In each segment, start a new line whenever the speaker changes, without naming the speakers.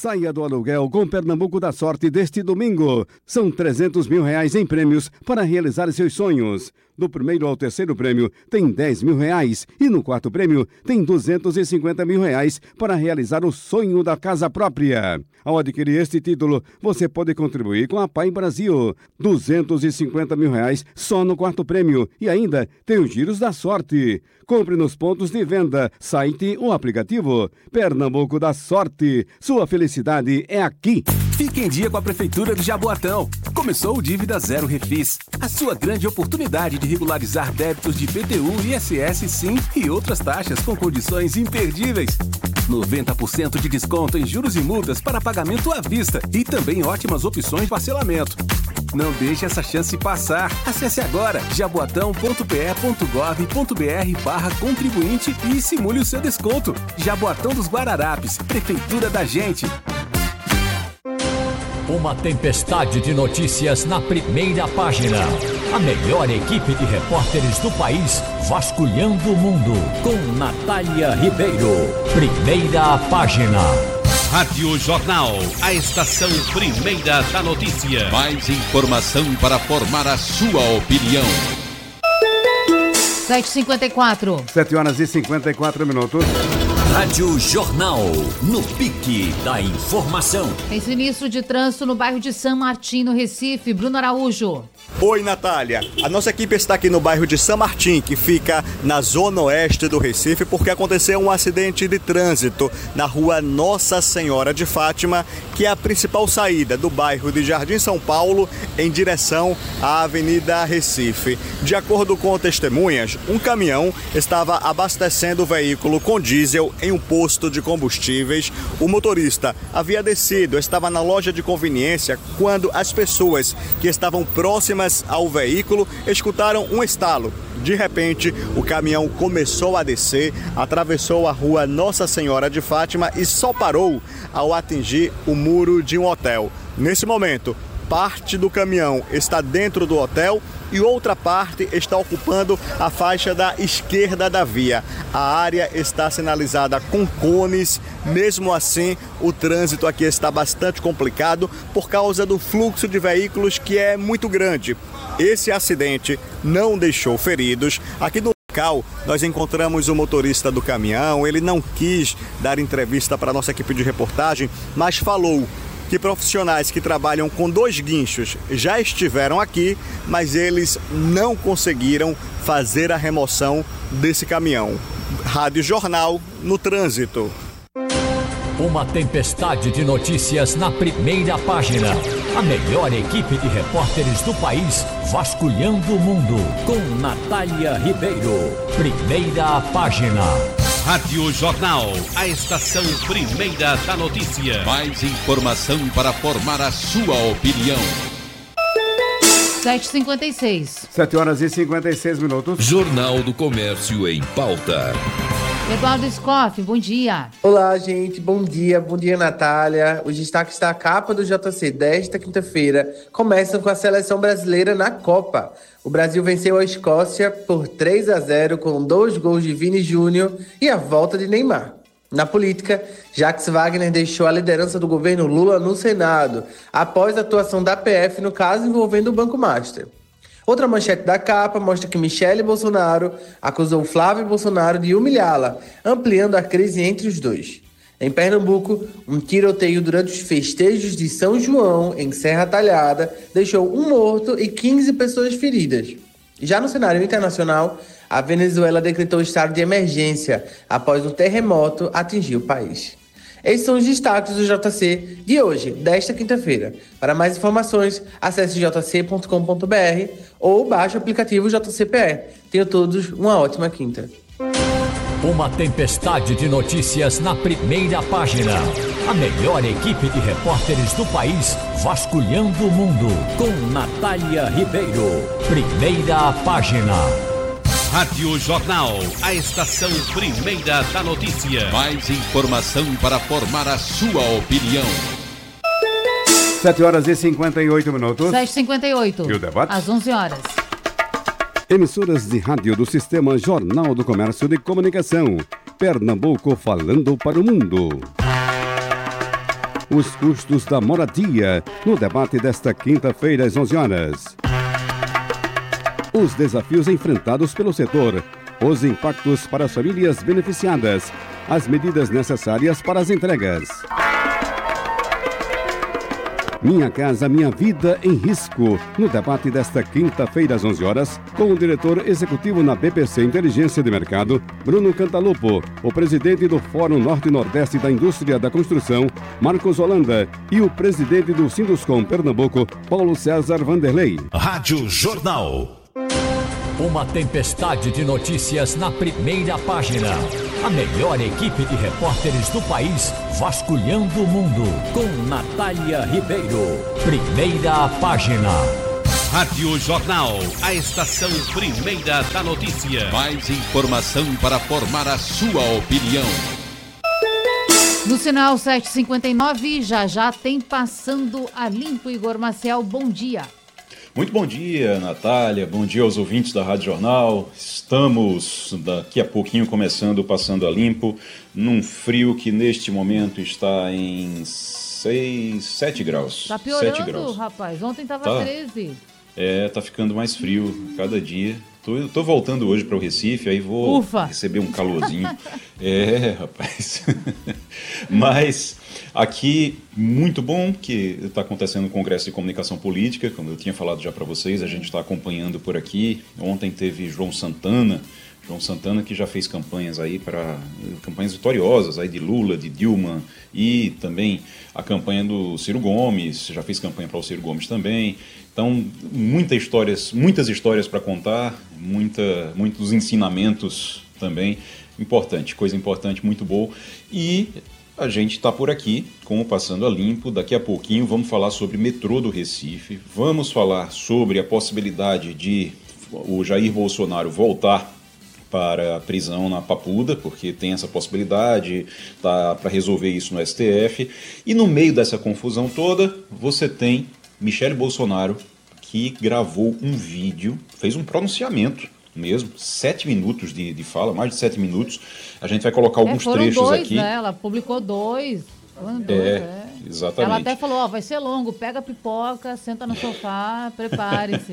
Saia do aluguel com Pernambuco da Sorte deste domingo. São R$300 mil em prêmios para realizar seus sonhos. Do primeiro ao terceiro prêmio tem R$10 mil e no quarto prêmio tem R$250 mil para realizar o sonho da casa própria. Ao adquirir este título, você pode contribuir com a Pai Brasil. R$250 mil só no quarto prêmio e ainda tem os giros da sorte. Compre nos pontos de venda, site ou aplicativo. Pernambuco da Sorte. Sua felicidade é aqui.
Fique em dia com a Prefeitura de Jaboatão. Começou o Dívida Zero Refis. A sua grande oportunidade de regularizar débitos de IPTU, ISS, SIM e outras taxas com condições imperdíveis. 90% de desconto em juros e multas para pagamento à vista e também ótimas opções de parcelamento. Não deixe essa chance passar. Acesse agora jaboatão.pe.gov.br/contribuinte e simule o seu desconto. Jaboatão dos Guararapes, Prefeitura da gente.
Uma tempestade de notícias na primeira página. A melhor equipe de repórteres do país vasculhando o mundo. Com Natália Ribeiro. Primeira página.
Rádio Jornal, a estação primeira da notícia. Mais informação para formar a sua opinião.
7h54.
7h54.
Rádio Jornal, no pique da informação.
Tem sinistro de trânsito no bairro de São Martim, no Recife. Bruno Araújo.
Oi, Natália. A nossa equipe está aqui no bairro de São Martim, que fica na zona oeste do Recife, porque aconteceu um acidente de trânsito na rua Nossa Senhora de Fátima, que é a principal saída do bairro de Jardim São Paulo em direção à Avenida Recife. De acordo com testemunhas, um caminhão estava abastecendo o veículo com diesel em um posto de combustíveis. O motorista havia descido, estava na loja de conveniência, quando as pessoas que estavam próximas ao veículo escutaram um estalo. De repente, o caminhão começou a descer, atravessou a rua Nossa Senhora de Fátima e só parou ao atingir o muro de um hotel. Nesse momento, parte do caminhão está dentro do hotel e outra parte está ocupando a faixa da esquerda da via. A área está sinalizada com cones. Mesmo assim, o trânsito aqui está bastante complicado por causa do fluxo de veículos, que é muito grande. Esse acidente não deixou feridos. Aqui no local, nós encontramos o motorista do caminhão. Ele não quis dar entrevista para a nossa equipe de reportagem, mas falou que profissionais que trabalham com 2 guinchos já estiveram aqui, mas eles não conseguiram fazer a remoção desse caminhão. Rádio Jornal no trânsito.
Uma tempestade de notícias na primeira página. A melhor equipe de repórteres do país vasculhando o mundo. Com Natália Ribeiro. Primeira página.
Rádio Jornal, a estação primeira da notícia. Mais informação para formar a sua opinião.
7h56.
7h56.
Jornal do Comércio em pauta.
Eduardo Scoff, bom dia.
Olá, gente, bom dia, Natália. Os destaques da capa do JC desta quinta-feira começam com a seleção brasileira na Copa. O Brasil venceu a Escócia por 3-0 com 2 gols de Vini Júnior e a volta de Neymar. Na política, Jacques Wagner deixou a liderança do governo Lula no Senado, após a atuação da PF no caso envolvendo o Banco Master. Outra manchete da capa mostra que Michele Bolsonaro acusou Flávio Bolsonaro de humilhá-la, ampliando a crise entre os dois. Em Pernambuco, um tiroteio durante os festejos de São João, em Serra Talhada, deixou 1 morto e 15 pessoas feridas. Já no cenário internacional, a Venezuela decretou estado de emergência após um terremoto atingir o país. Esses são os destaques do JC de hoje, desta quinta-feira. Para mais informações, acesse jc.com.br ou baixe o aplicativo JCPE. Tenham todos uma ótima quinta.
Uma tempestade de notícias na primeira página. A melhor equipe de repórteres do país vasculhando o mundo. Com Natália Ribeiro. Primeira página.
Rádio Jornal, a estação primeira da notícia. Mais informação para formar a sua opinião.
7h58.
7h58.
E o debate?
Às 11 horas.
Emissoras de rádio do Sistema Jornal do Comércio de Comunicação. Pernambuco falando para o mundo. os custos da moradia, no debate desta quinta-feira às 11 horas. Os desafios enfrentados pelo setor, os impactos para as famílias beneficiadas, as medidas necessárias para as entregas. Minha Casa Minha Vida em Risco, no debate desta quinta-feira às 11 horas, com o diretor executivo na BPC Inteligência de Mercado, Bruno Cantalupo, o presidente do Fórum Norte e Nordeste da Indústria da Construção, Marcos Holanda, e o presidente do Sinduscom Pernambuco, Paulo César Vanderlei.
Rádio Jornal.
Uma tempestade de notícias na primeira página. A melhor equipe de repórteres do país vasculhando o mundo. Com Natália Ribeiro. Primeira página.
Rádio Jornal, a estação primeira da notícia. Mais informação para formar a sua opinião.
No sinal 7h59, já tem Passando a Limpo. Igor Maciel, bom dia.
Muito bom dia, Natália. Bom dia aos ouvintes da Rádio Jornal. Estamos daqui a pouquinho começando o Passando a Limpo, num frio que neste momento está em 7 graus.
Tá piorando,
7 graus.
Rapaz. Ontem tava 13.
Tá ficando mais frio cada dia. Tô voltando hoje para o Recife, aí vou receber um calorzinho. Rapaz. Mas aqui, muito bom que está acontecendo o Congresso de Comunicação Política, como eu tinha falado já para vocês, a gente está acompanhando por aqui. Ontem teve João Santana que já fez campanhas aí campanhas vitoriosas aí de Lula, de Dilma, e também a campanha do Ciro Gomes, já fez campanha para o Ciro Gomes também. Então, muitas histórias para contar, muitos ensinamentos também. Coisa importante, muito boa. E a gente está por aqui com o Passando a Limpo. Daqui a pouquinho vamos falar sobre metrô do Recife, vamos falar sobre a possibilidade de o Jair Bolsonaro voltar para a prisão na Papuda, porque tem essa possibilidade, tá para resolver isso no STF. E no meio dessa confusão toda, você tem Michele Bolsonaro, que gravou um vídeo, fez um pronunciamento mesmo, 7 minutos de fala, mais de 7 minutos. A gente vai colocar alguns trechos aqui.
Né? Ela publicou 2.
Exatamente.
Ela até falou, vai ser longo, pega a pipoca, senta no sofá, prepare-se.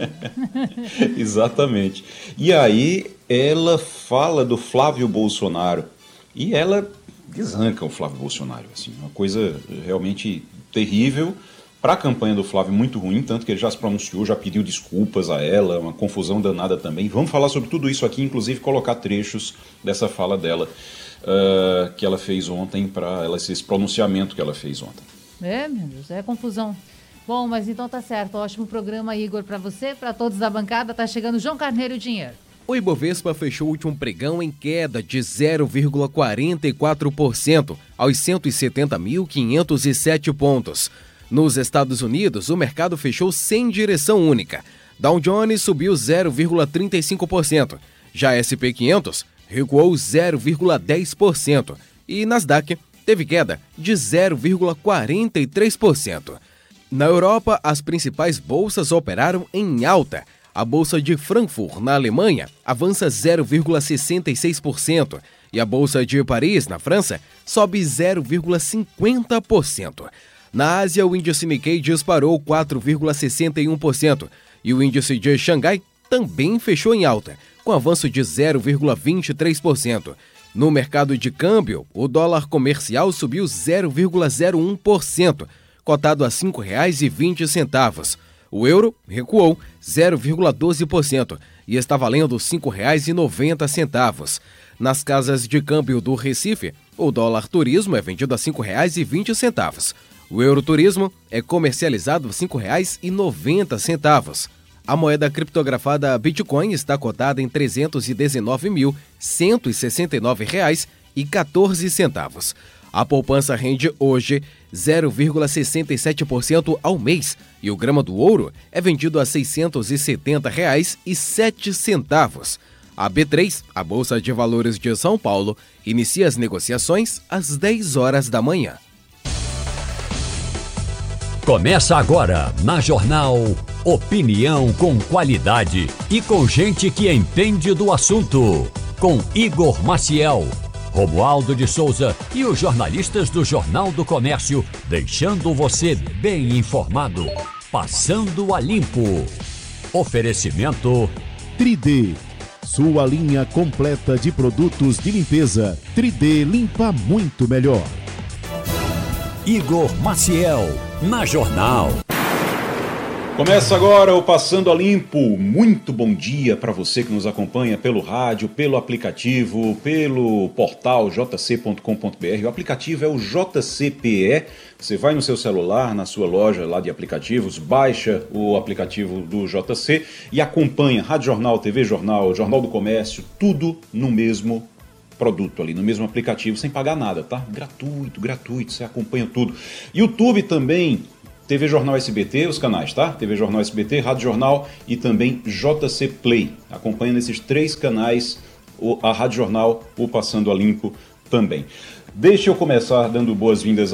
Exatamente. E aí ela fala do Flávio Bolsonaro e ela desranca o Flávio Bolsonaro, assim, uma coisa realmente terrível. Para a campanha do Flávio, muito ruim, tanto que ele já se pronunciou, já pediu desculpas a ela, uma confusão danada também. Vamos falar sobre tudo isso aqui, inclusive colocar trechos dessa fala dela que ela fez ontem, esse pronunciamento que ela fez ontem.
Meu Deus, é confusão. Bom, mas então tá certo, ótimo programa, Igor, para você, para todos da bancada. Tá chegando João Carneiro e o dinheiro.
O Ibovespa fechou o último pregão em queda de 0,44% aos 170.507 pontos. Nos Estados Unidos, o mercado fechou sem direção única. Dow Jones subiu 0,35%, já S&P 500 recuou 0,10% e Nasdaq teve queda de 0,43%. Na Europa, as principais bolsas operaram em alta. A Bolsa de Frankfurt, na Alemanha, avança 0,66% e a Bolsa de Paris, na França, sobe 0,50%. Na Ásia, o índice Nikkei disparou 4,61% e o índice de Xangai também fechou em alta, com avanço de 0,23%. No mercado de câmbio, o dólar comercial subiu 0,01%, cotado a R$ 5,20. O euro recuou 0,12% e está valendo R$ 5,90. Nas casas de câmbio do Recife, o dólar turismo é vendido a R$ 5,20. O euro turismo é comercializado a R$ 5,90. A moeda criptografada Bitcoin está cotada em R$ 319.169,14. A poupança rende hoje 0,67% ao mês e o grama do ouro é vendido a R$ 670,07. A B3, a Bolsa de Valores de São Paulo, inicia as negociações às 10 horas da manhã.
Começa agora, na Jornal, opinião com qualidade e com gente que entende do assunto. Com Igor Maciel. Romualdo de Souza e os jornalistas do Jornal do Comércio, deixando você bem informado. Passando a Limpo. Oferecimento
3D. Sua linha completa de produtos de limpeza. 3D limpa muito melhor.
Igor Maciel, na Jornal.
Começa agora o Passando a Limpo. Muito bom dia para você que nos acompanha pelo rádio, pelo aplicativo, pelo portal jc.com.br. O aplicativo é o JCPE. Você vai no seu celular, na sua loja lá de aplicativos, baixa o aplicativo do JC e acompanha Rádio Jornal, TV Jornal, Jornal do Comércio, tudo no mesmo produto ali, no mesmo aplicativo, sem pagar nada, tá? Gratuito, você acompanha tudo. YouTube também, TV Jornal SBT, os canais, tá? TV Jornal SBT, Rádio Jornal e também JC Play. Acompanha nesses 3 canais a Rádio Jornal, o Passando a Limpo também. Deixa eu começar dando boas-vindas